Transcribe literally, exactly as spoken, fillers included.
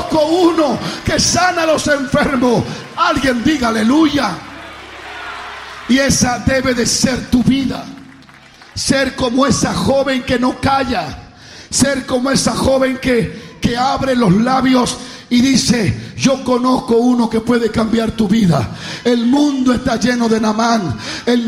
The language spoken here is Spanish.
conozco uno que sana a los enfermos. Alguien diga aleluya. Y esa debe de ser tu vida. Ser como esa joven que no calla. Ser como esa joven que, que abre los labios y dice: yo conozco uno que puede cambiar tu vida. El mundo está lleno de Naamán. El